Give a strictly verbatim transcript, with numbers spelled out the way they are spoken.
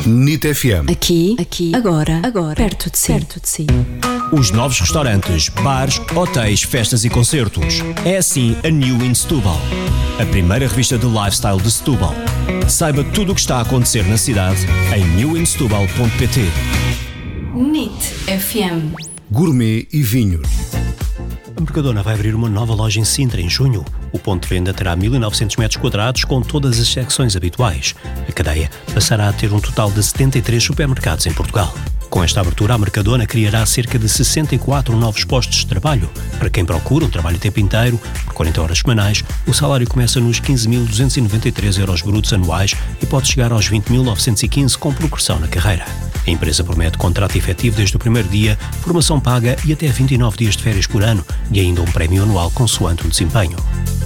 N I T F M. Aqui, aqui, agora, agora, perto de si, perto de si. Os novos restaurantes, bares, hotéis, festas e concertos. É assim a New in Setúbal, a primeira revista de lifestyle de Setúbal. Saiba tudo o que está a acontecer na cidade em new in setúbal ponto pt. N I T F M. Gourmet e vinhos. A Mercadona vai abrir uma nova loja em Sintra em junho. O ponto de venda terá mil e novecentos metros quadrados com todas as secções habituais. A cadeia passará a ter um total de setenta e três supermercados em Portugal. Com esta abertura, a Mercadona criará cerca de sessenta e quatro novos postos de trabalho. Para quem procura um trabalho a tempo inteiro, por quarenta horas semanais, o salário começa nos quinze mil duzentos e noventa e três euros brutos anuais e pode chegar aos vinte mil novecentos e quinze com progressão na carreira. A empresa promete contrato efetivo desde o primeiro dia, formação paga e até vinte e nove dias de férias por ano e ainda um prémio anual consoante o desempenho.